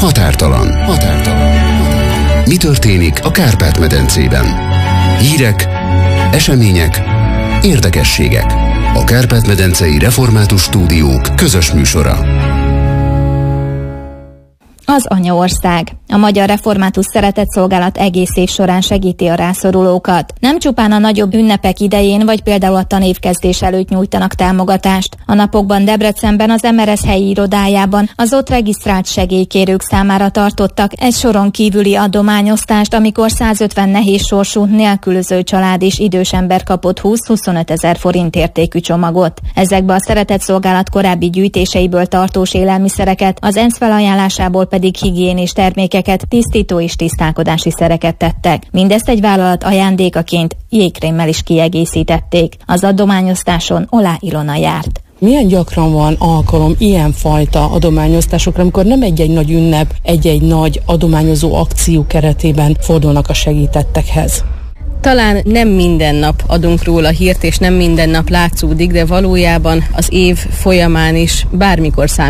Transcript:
határtalan. Mi történik a Kárpát-medencében? Hírek, események, érdekességek. A Kárpát-medencei Református Stúdiók közös műsora. Az Anyaország. A Magyar Református Szeretetszolgálat egész év során segíti a rászorulókat. Nem csupán a nagyobb ünnepek idején, vagy például a tanévkezdés előtt nyújtanak támogatást. A napokban Debrecenben az MRS helyi irodájában az ott regisztrált segélykérők számára tartottak egy soron kívüli adományosztást, amikor 150 nehéz sorsú, nélkülöző család és idős ember kapott 20-25 ezer forint értékű csomagot. Ezekbe a Szeretetszolgálat korábbi gyűjtéseiből tartós élelmiszereket, az ENSZ felajánlásából pedig higiénés termékeket, tisztító és tisztálkodási szereket tettek. Mindezt egy vállalat ajándékaként jégkrémmel is kiegészítették. Az adományosztáson Olá Ilona járt. Milyen gyakran van alkalom ilyenfajta adományosztásokra, amikor nem egy-egy nagy ünnep, egy-egy nagy adományozó akció keretében fordulnak a segítettekhez? Talán nem minden nap adunk róla hírt, és nem minden nap látszódik, de valójában az év folyamán is bármikor